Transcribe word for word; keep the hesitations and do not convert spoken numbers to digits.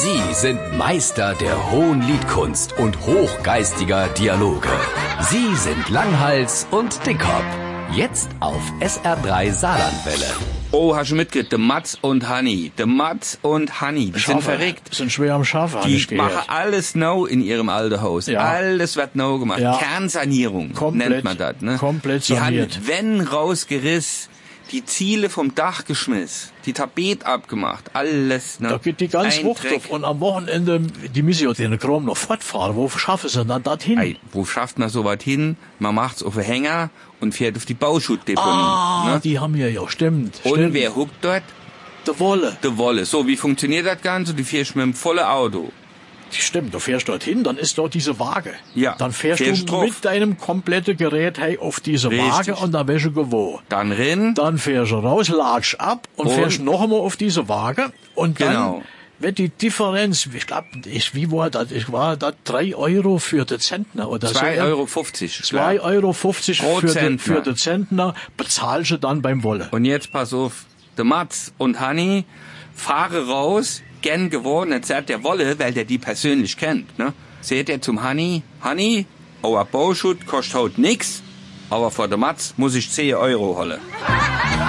Sie sind Meister der hohen Liedkunst und hochgeistiger Dialoge. Sie sind Langhals und Dickhop. Jetzt auf S R drei Saarlandwelle. Oh, hast du mitgekriegt? De Mats und Hanni. De Mats und Hanni. Die sind verrückt. Sind schwer am Schaffen. Die machen alles neu in ihrem alten Haus. Ja. Alles wird neu gemacht. Ja. Kernsanierung Komplett, nennt man das. Ne? komplett Die saniert. haben die Wände rausgerissen, die Ziele vom Dach geschmissen, die Tapet abgemacht, alles. Ne? Da geht die ganze Ein Woche Dreck. auf. Und am Wochenende, die müssen ja den Kram noch fortfahren. Wo schaffen sie dann dorthin? Ey, wo schafft man so weit hin? Man macht's auf den Hänger und fährt auf die Bauschuttdeponie. Ah, ne? die haben wir ja, stimmt. Und stimmt. wer huckt dort? Der Wolle. Die Wolle. So, wie funktioniert das Ganze? Die fährst mit dem vollen Auto. Stimmt, du fährst dorthin, dann ist dort diese Waage. Ja, Dann fährst, fährst du drauf. mit deinem kompletten Gerät hey, auf diese Richtig. Waage und dann wärst du gewohnt. Dann rennen. Dann fährst du raus, latsch ab und, Und? fährst noch einmal auf diese Waage und dann Genau. wird die Differenz, ich glaube, ich, wie war das? Ich war da drei Euro für den Zentner oder so. zwei Euro fünfzig. Zwei Euro fünfzig Pro für den, Zentner. für den Zentner bezahlst du dann beim Wolle. Und jetzt pass auf, der Mats und Hanni fahren raus, gern gewohnt, jetzt sagt der Wolle, weil der die persönlich kennt, ne? Seht er zum Hanni, Hanni, euer Bauschutt kostet heute nix, aber vor der Mats muss ich zehn Euro holen.